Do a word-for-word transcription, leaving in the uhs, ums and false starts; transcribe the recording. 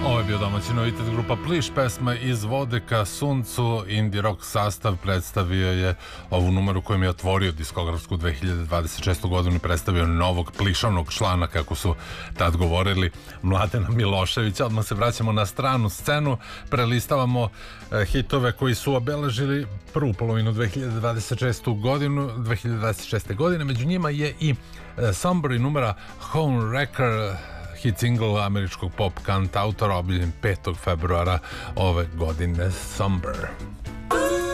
Ovo je bio domaći novitet, grupa Pliš, pesma Iz vode ka suncu. Indie rock sastav predstavio je ovu numeru kojom je otvorio diskografsku dve hiljade dvadeset šestu godinu i predstavio novog plišanog člana, kako su tad govorili, Mladena Miloševića. Odmah se vraćamo na stranu scenu, prelistavamo eh, hitove koji su obeležili prvu polovinu dve hiljade dvadeset šestu godinu, dve hiljade dvadeset šeste godine. Među njima je i eh, Somber i numera Home Wrecker, hit single američkog pop kantautora, obiljen petog februara ove godine, Somber.